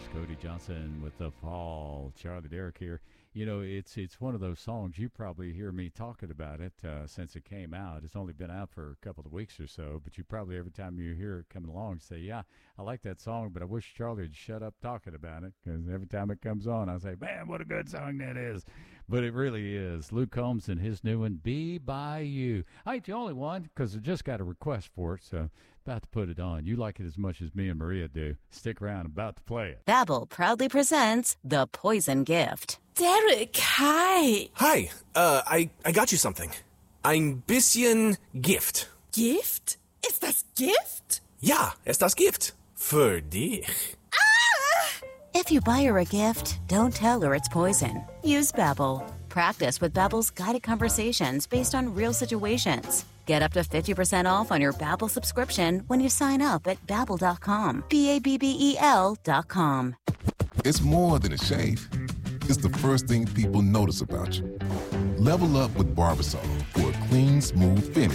Cody Johnson with The Fall. Charlie Derrick here. You know, it's one of those songs, you probably hear me talking about it since it came out. It's only been out for a couple of weeks or so, but you probably, every time you hear it coming along, say, yeah, I like that song, but I wish Charlie would shut up talking about it, because every time it comes on, I say, man, what a good song that is. But it really is. Luke Combs and his new one, Be By You. I ain't the only one, because I just got a request for it, so about to put it on. You like it as much as me and Maria do. Stick around, I'm about to play it. Babbel proudly presents The Poison Gift. Derek, hi. Hi, I got you something. Ein bisschen Gift. Gift? Ist das Gift? Ja, ist das Gift. Für dich. If you buy her a gift, don't tell her it's poison. Use Babbel. Practice with Babbel's guided conversations based on real situations. Get up to 50% off on your Babbel subscription when you sign up at Babbel.com. Babbel.com. It's more than a shave. It's the first thing people notice about you. Level up with Barbasol for a clean, smooth finish.